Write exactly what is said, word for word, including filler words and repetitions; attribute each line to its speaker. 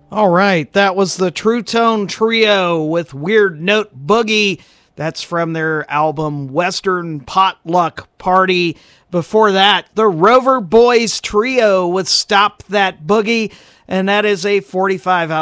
Speaker 1: All right, that was the True Tone Trio with Weird Note Boogie. That's from their album Western Potluck Party. Before that, the Rover Boys Trio with Stop That Boogie, and that is a forty-five